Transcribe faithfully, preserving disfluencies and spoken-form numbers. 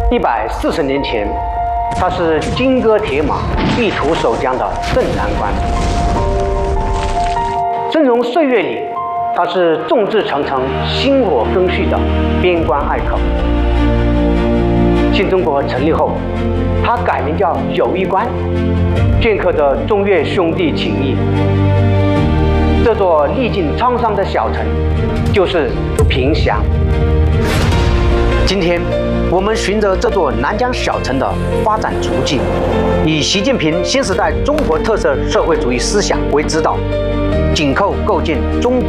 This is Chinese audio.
一百四十年前，他是金戈铁马、一统守疆的镇南官；峥嵘岁月里，他是众志成城、薪火更续的边关隘口。新中国成立后，他改名叫友谊关，镌刻着中越兄弟情谊。这座历尽沧桑的小城，就是凭祥。今天，我们循着这座南疆小城的发展足迹，以习近平新时代中国特色社会主义思想为指导，紧扣构建中国